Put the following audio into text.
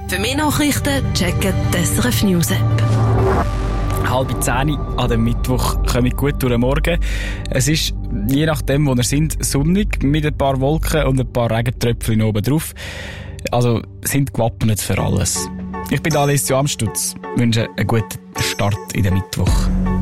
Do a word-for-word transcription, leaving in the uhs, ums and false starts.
Für mehr Nachrichten checken die S R F News App. Halb zehn an dem Mittwoch kommen gut durch den Morgen. Es ist, je nachdem, wo wir sind, sonnig, mit ein paar Wolken und ein paar Regentröpfchen oben drauf. Also sind gewappnet für alles. Ich bin Alessio Amstutz, wünsche einen guten Start in den Mittwoch.